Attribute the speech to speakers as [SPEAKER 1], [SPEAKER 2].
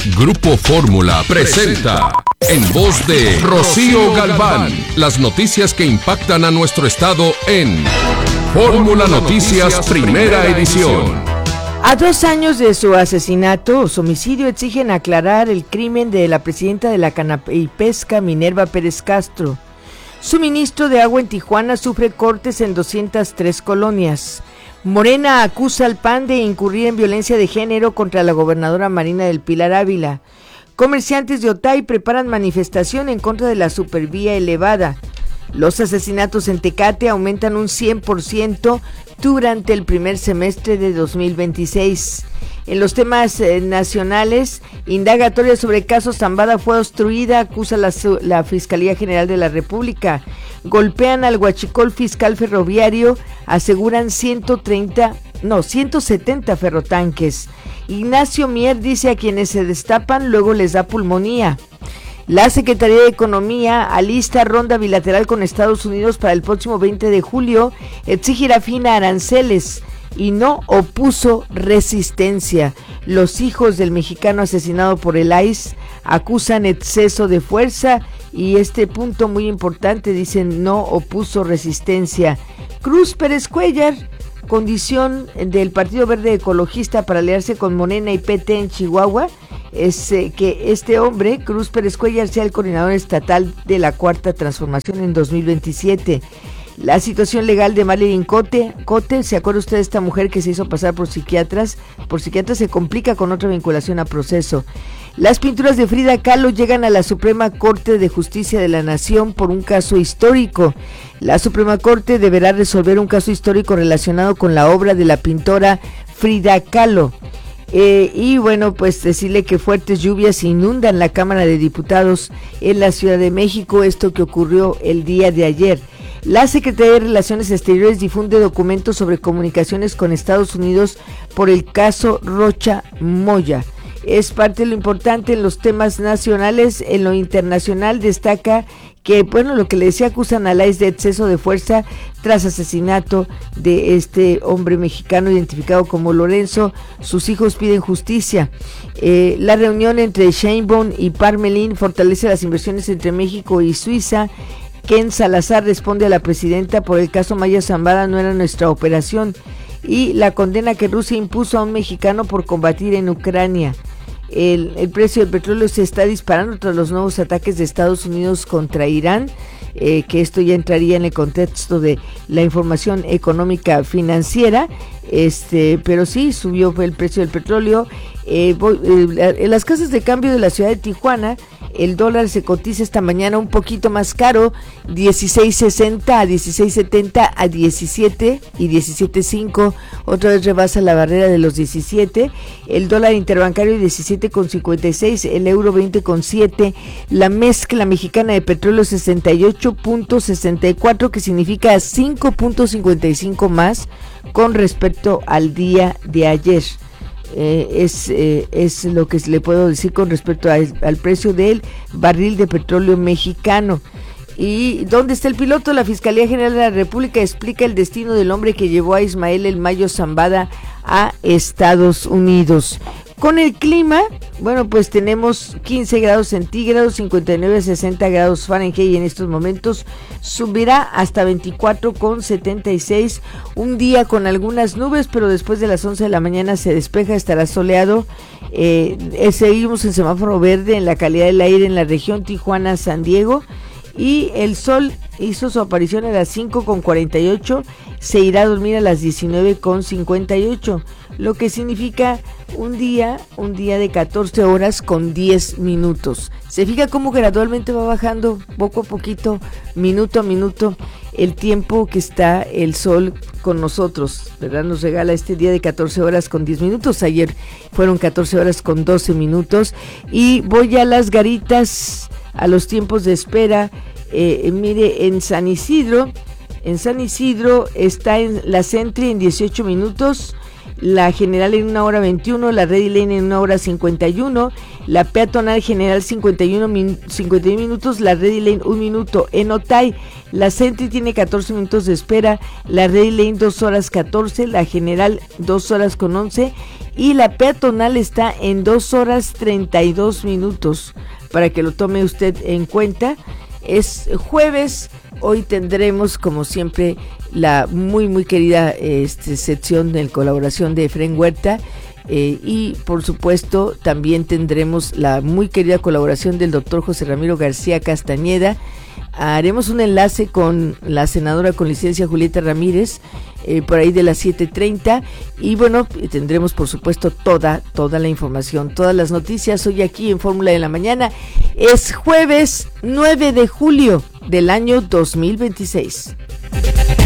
[SPEAKER 1] Grupo Fórmula presenta, en voz de Rocío Galván, las noticias que impactan a nuestro estado en Fórmula Noticias Primera Edición.
[SPEAKER 2] A 2 años de su asesinato o homicidio exigen aclarar el crimen de la presidenta de la Canapesca, Minerva Pérez Castro. Suministro de agua en Tijuana sufre cortes en 203 colonias. Morena acusa al PAN de incurrir en violencia de género contra la gobernadora Marina del Pilar Ávila. Comerciantes de Otay preparan manifestación en contra de la supervía elevada. Los asesinatos en Tecate aumentan un 100% durante el primer semestre de 2026. En los temas nacionales, indagatoria sobre caso Zambada fue obstruida, acusa la Fiscalía General de la República. Golpean al huachicol fiscal ferroviario, aseguran 170 ferrotanques. Ignacio Mier dice a quienes se destapan luego les da pulmonía. La Secretaría de Economía alista ronda bilateral con Estados Unidos para el próximo 20 de julio, exigirá fin a aranceles y no opuso resistencia. Los hijos del mexicano asesinado por el ICE acusan exceso de fuerza y este punto muy importante, dicen no opuso resistencia. Cruz Pérez Cuellar, condición del Partido Verde Ecologista para aliarse con Morena y PT en Chihuahua, es que este hombre, Cruz Pérez Cuellar, sea el coordinador estatal de la Cuarta Transformación en 2027. La situación legal de Marilyn Cote, ¿se acuerda usted de esta mujer que se hizo pasar por psiquiatra, se complica con otra vinculación a proceso? Las pinturas de Frida Kahlo llegan a la Suprema Corte de Justicia de la Nación por un caso histórico. La Suprema Corte deberá resolver un caso histórico relacionado con la obra de la pintora Frida Kahlo. Y bueno, pues decirle que fuertes lluvias inundan la Cámara de Diputados en la Ciudad de México, esto que ocurrió el día de ayer. La Secretaría de Relaciones Exteriores difunde documentos sobre comunicaciones con Estados Unidos por el caso Rocha Moya. Es parte de lo importante en los temas nacionales. En lo internacional destaca que, bueno, lo que le decía, acusan a la ICE de exceso de fuerza tras asesinato de este hombre mexicano identificado como Lorenzo. Sus hijos piden justicia. La reunión entre Sheinbaum y Parmelín fortalece las inversiones entre México y Suiza. Ken Salazar responde a la presidenta por el caso Maya Zambada, no era nuestra operación. Y la condena que Rusia impuso a un mexicano por combatir en Ucrania. El precio del petróleo se está disparando tras los nuevos ataques de Estados Unidos contra Irán, que esto ya entraría en el contexto de la información económica financiera, pero sí subió el precio del petróleo. En las casas de cambio de la ciudad de Tijuana, el dólar se cotiza esta mañana un poquito más caro, 16.60 a 16.70 a 17 y 17.5, otra vez rebasa la barrera de los 17, el dólar interbancario 17.56, el euro 20.7, la mezcla mexicana de petróleo 68.64, que significa 5.55 más con respecto al día de ayer. Es lo que le puedo decir con respecto al precio del barril de petróleo mexicano. ¿Y dónde está el piloto? La Fiscalía General de la República explica el destino del hombre que llevó a Ismael El Mayo Zambada a Estados Unidos. Con el clima, bueno, pues tenemos 15 grados centígrados, 59 a 60 grados Fahrenheit, y en estos momentos subirá hasta 24,76. Un día con algunas nubes, pero después de las 11 de la mañana se despeja, estará soleado. Seguimos en semáforo verde en la calidad del aire en la región Tijuana-San Diego. Y el sol hizo su aparición a las 5:48, se irá a dormir a las 19:58, lo que significa un día de 14 horas con 10 minutos. Se fija cómo gradualmente va bajando poco a poquito, minuto a minuto, el tiempo que está el sol con nosotros, ¿verdad? Nos regala este día de 14 horas con 10 minutos. Ayer fueron 14 horas con 12 minutos. Y voy a las garitas, a los tiempos de espera. Mire, en San Isidro está en la Sentry en 18 minutos, la General en 1 hora 21, la Ready Lane en 1 hora 51, la Peatonal General 51 minutos, la Ready Lane 1 minuto. En Otay, la Sentry tiene 14 minutos de espera, la Ready Lane 2 horas 14, la General 2 horas con 11 y la Peatonal está en 2 horas 32 minutos, para que lo tome usted en cuenta. Es jueves, hoy tendremos como siempre la muy querida sección de colaboración de Efraín Huerta, y por supuesto también tendremos la muy querida colaboración del doctor José Ramiro García Castañeda. Haremos un enlace con la senadora con licencia Julieta Ramírez por ahí de las 7:30 y bueno, tendremos por supuesto toda la información, todas las noticias hoy aquí en Fórmula de la Mañana. Es jueves 9 de julio del año 2026.